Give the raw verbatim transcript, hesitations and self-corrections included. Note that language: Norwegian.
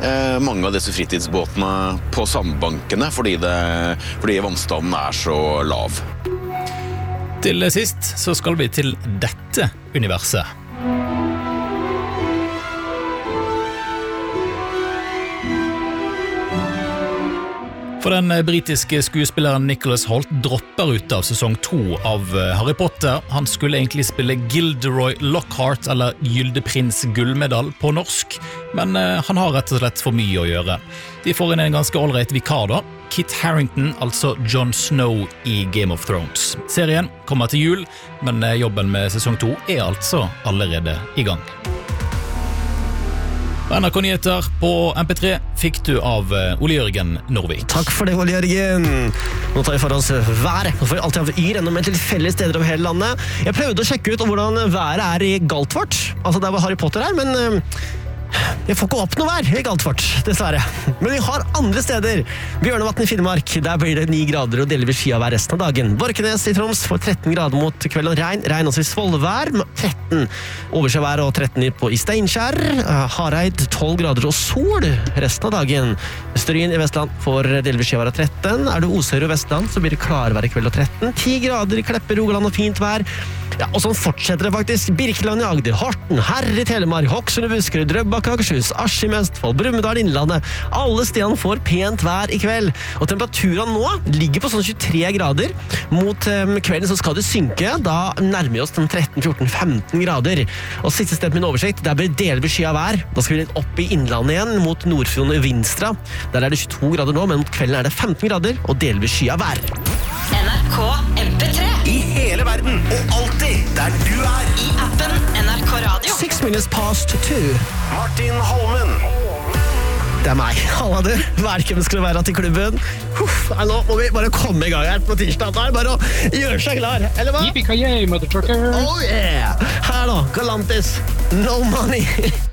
eh, mange av disse fritidsbåtene på sandbankene fordi, det, fordi vannstanden er så lav. Til sist så skal vi til dette universet. For den britiske skuespilleren Nicholas Hoult dropper ut av sesong to av Harry Potter. Han skulle egentlig spille Gilderoy Lockhart, eller Gyldeprins Gullmedal på norsk, men han har rett og slett for mye å gjøre. De får inn en ganske allreit vikar da, Kit Harington, altså Jon Snow i Game of Thrones. Serien kommer til jul, men jobben med sesong to er altså allerede i gang. N R K-nyheter på M P tre fikk du av Ole Jørgen Norvik. Takk for det, Ole Jørgen. Nå tar vi for oss været. Nå får vi alltid av yr enda med tilfellige steder over hele landet. Jeg prøvde å sjekke ut hvordan været er i Galtvort, altså der hvor Harry Potter er, men jeg får ikke opp noe vær i Galtvort, dessverre. Men vi har andre steder. Bjørnevatn i Finnmark, der blir det ni grader og delvis skyavær resten av dagen. Borkenes i Troms får tretten grader mot kveld og regn. Regn også i Svolvær, tretten oversjøvær og tretten på i Steinkjer. Hareid, tolv grader og sol resten av dagen. Stryn i Vestland får delvis skyavær og tretten. Er du Osøyre og Vestland, så blir det klarvær i kveld og tretten. ti grader i Kleppe, Rogaland og fint vær. Ja, og sånn fortsetter det faktisk. Birkeland i Agder, Horten, Herre i Telemark, Hokksund i Buskerud, Drøbak, Akershus, Askim i Østfold, Brumunddal i Innlandet. Alle stedene får pent vær i kveld. Og temperaturen nå ligger på sånn tjuetre grader. Mot um, kvelden så skal det synke. Da nærmer vi oss den tretten, fjorten, femten grader. Og siste sted med en oversikt, der blir det delvis sky av vær. Da skal vi litt opp i Innlandet igjen, mot Nordfjorden og Vinstra. Der er det tjueto grader nå, men mot kvelden er det femten grader og delvis sky av vær. N R K M P tre. I hele verden, og alltid der du er. I appen N R K Radio. Six minutes past two. Martin Holmen. Det er meg. Halla du. Velkommen skal du være til klubben. Huff, nå må vi bare komme i gang her på tirsdag. Det er bare å gjøre seg klar, eller hva? Yippee-ki-yay, motherfucker. Oh yeah. Her da, Galantis. No money.